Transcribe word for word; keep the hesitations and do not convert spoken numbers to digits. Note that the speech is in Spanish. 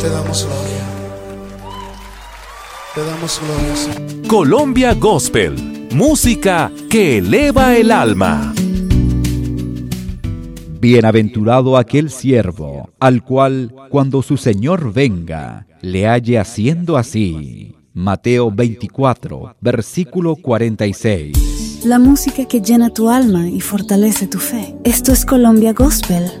Te damos gloria. Te damos gloria, Señor. Colombia Gospel, música que eleva el alma. Bienaventurado aquel siervo, al cual, cuando su Señor venga, le halle haciendo así. Mateo veinticuatro, versículo cuarenta y seis. La música que llena tu alma y fortalece tu fe. Esto es Colombia Gospel,